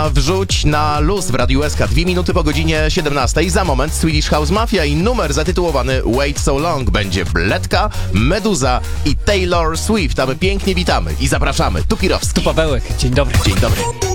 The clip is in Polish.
na Wrzuć na Luz w Radiu SK. 2 minuty po godzinie 17. Za moment Swedish House Mafia i numer zatytułowany Wait So Long. Będzie Bledka, Meduza i Taylor Swift. A my pięknie witamy i zapraszamy. Tu Kirowski. Tu Pawełek, dzień dobry. Dzień dobry.